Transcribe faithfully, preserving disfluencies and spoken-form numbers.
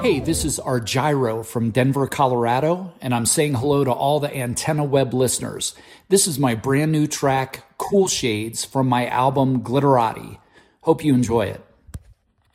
Hey, this is Argyro from Denver, Colorado, and I'm saying hello to all the Antenna Web listeners. This is my brand new track, Cool Shades, from my album Glitterati. Hope you enjoy it.